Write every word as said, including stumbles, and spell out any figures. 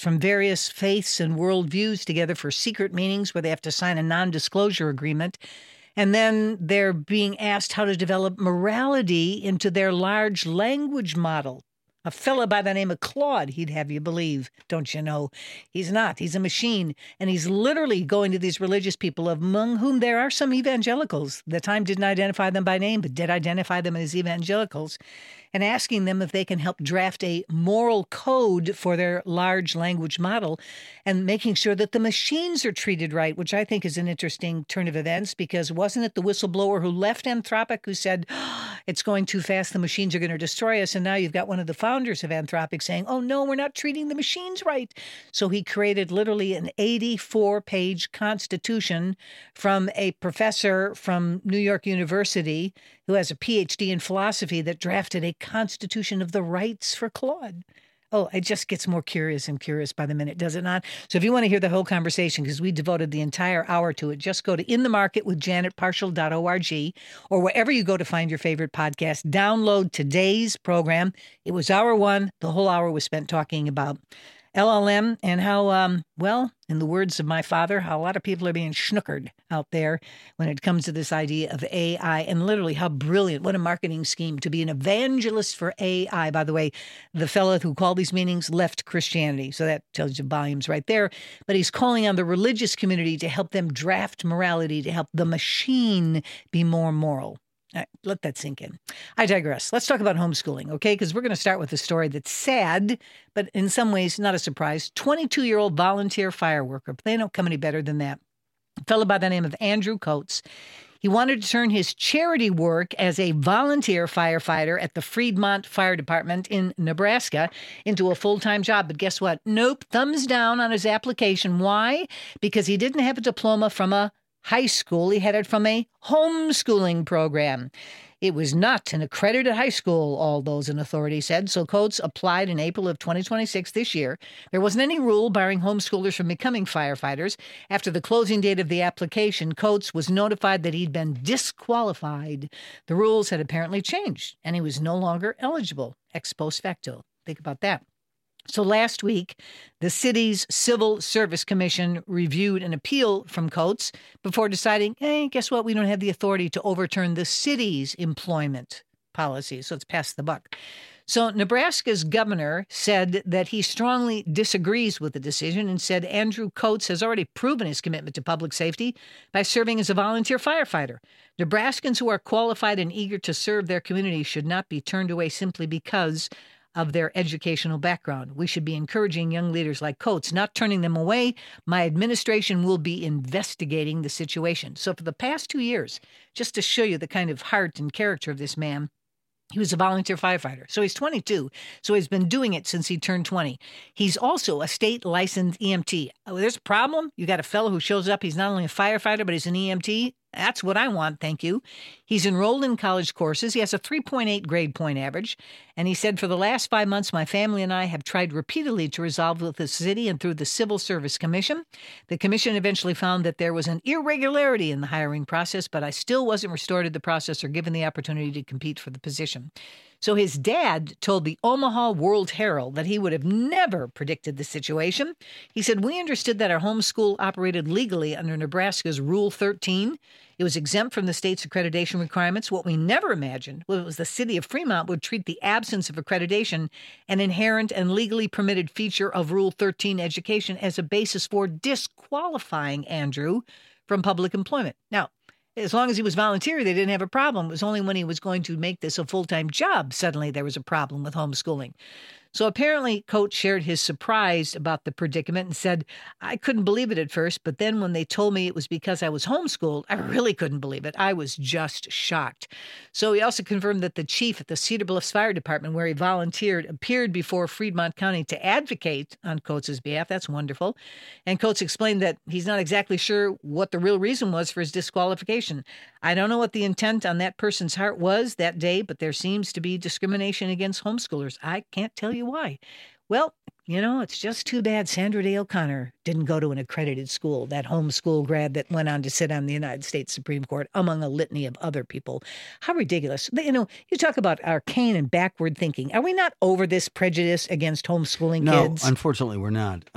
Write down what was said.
from various faiths and worldviews together for secret meetings where they have to sign a non-disclosure agreement. And then they're being asked how to develop morality into their large language model. A fella by the name of Claude, he'd have you believe, don't you know? He's not. He's a machine. And he's literally going to these religious people, among whom there are some evangelicals. The Time didn't identify them by name, but did identify them as evangelicals, and asking them if they can help draft a moral code for their large language model and making sure that the machines are treated right, which I think is an interesting turn of events, because wasn't it the whistleblower who left Anthropic who said, oh, it's going too fast, the machines are going to destroy us, and now you've got one of the founders of Anthropic saying, oh no, we're not treating the machines right. So he created literally an eighty-four page constitution from a professor from New York University who has a P H D in philosophy that drafted a constitution of the rights for Claude. Oh, it just gets more curious and curious by the minute, does it not? So if you want to hear the whole conversation, because we devoted the entire hour to it, just go to In the Market with Janet Parshall dot org or wherever you go to find your favorite podcast. Download today's program. It was hour one. The whole hour was spent talking about L L M and how, um, well, in the words of my father, how a lot of people are being schnookered out there when it comes to this idea of A I, and literally how brilliant, what a marketing scheme to be an evangelist for A I. By the way, the fellow who called these meetings left Christianity, so that tells you volumes right there. But he's calling on the religious community to help them draft morality, to help the machine be more moral. All right, let that sink in. I digress. Let's talk about homeschooling, okay? Because we're going to start with a story that's sad, but in some ways not a surprise. twenty-two-year-old volunteer fire worker. They don't come any better than that. A fellow by the name of Andrew Coates. He wanted to turn his charity work as a volunteer firefighter at the Fremont Fire Department in Nebraska into a full-time job. But guess what? Nope. Thumbs down on his application. Why? Because he didn't have a diploma from a high school. He had it from a homeschooling program. It was not an accredited high school, all those in authority said. So Coates applied in April of twenty twenty-six this year. There wasn't any rule barring homeschoolers from becoming firefighters. After the closing date of the application, Coates was notified that he'd been disqualified. The rules had apparently changed, and he was no longer eligible ex post facto. Think about that. So last week, the city's Civil Service Commission reviewed an appeal from Coates before deciding, hey, guess what? We don't have the authority to overturn the city's employment policy. So it's passed the buck. So Nebraska's governor said that he strongly disagrees with the decision and said Andrew Coates has already proven his commitment to public safety by serving as a volunteer firefighter. Nebraskans who are qualified and eager to serve their community should not be turned away simply because of their educational background. We should be encouraging young leaders like Coates, not turning them away. My administration will be investigating the situation. So for the past two years, just to show you the kind of heart and character of this man, he was a volunteer firefighter. So he's twenty-two. So he's been doing it since he turned twenty. He's also a state licensed E M T. Oh, there's a problem. You got a fellow who shows up. He's not only a firefighter, but he's an E M T. That's what I want, thank you. He's enrolled in college courses. He has a three point eight grade point average. And he said, for the last five months, my family and I have tried repeatedly to resolve with the city and through the Civil Service Commission. The commission eventually found that there was an irregularity in the hiring process, but I still wasn't restored to the process or given the opportunity to compete for the position. So his dad told the Omaha World Herald that he would have never predicted the situation. He said, we understood that our homeschool operated legally under Nebraska's Rule thirteen. It was exempt from the state's accreditation requirements. What we never imagined was the city of Fremont would treat the absence of accreditation, an inherent and legally permitted feature of Rule thirteen education, as a basis for disqualifying Andrew from public employment. Now, as long as he was volunteer, they didn't have a problem. It was only when he was going to make this a full-time job, suddenly there was a problem with homeschooling. So apparently, Coates shared his surprise about the predicament and said, I couldn't believe it at first, but then when they told me it was because I was homeschooled, I really couldn't believe it. I was just shocked. So he also confirmed that the chief at the Cedar Bluffs Fire Department, where he volunteered, appeared before Fremont County to advocate on Coates' behalf. That's wonderful. And Coates explained that he's not exactly sure what the real reason was for his disqualification. I don't know what the intent on that person's heart was that day, but there seems to be discrimination against homeschoolers. I can't tell you why. Well, you know, it's just too bad Sandra Day O'Connor didn't go to an accredited school, that homeschool grad that went on to sit on the United States Supreme Court, among a litany of other people. How ridiculous. You know, you talk about arcane and backward thinking. Are we not over this prejudice against homeschooling no, kids? No, unfortunately, we're not.